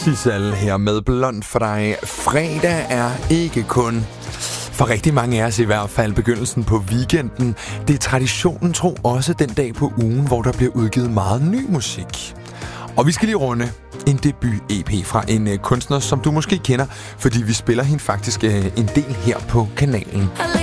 Sissel her med Blond for dig. Fredag er ikke kun, for rigtig mange af os i hvert fald, begyndelsen på weekenden. Det er traditionen tro også den dag på ugen, hvor der bliver udgivet meget ny musik. Og vi skal lige runde en debut-EP fra en kunstner, som du måske kender, fordi vi spiller hende faktisk en del her på kanalen.